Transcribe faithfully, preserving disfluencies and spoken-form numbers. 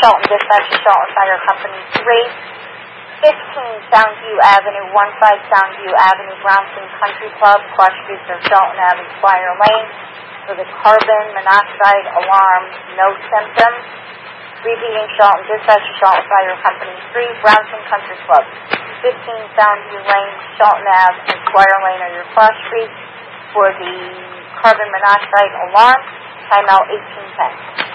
Shelton Dispatch to Shelton Fire Company three. fifteen Soundview Avenue, fifteen Soundview Avenue, Brownson Country Club, cross streets of Shelton Avenue, Squire Lane, for the carbon monoxide alarm, no symptoms. Repeating Shelton Dispatch to Shelton Fire Company three, Brownson Country Club, fifteen Soundview Lane, Shelton Avenue, and Squire Lane are your cross streets for the carbon monoxide alarm. Timeout eighteen ten.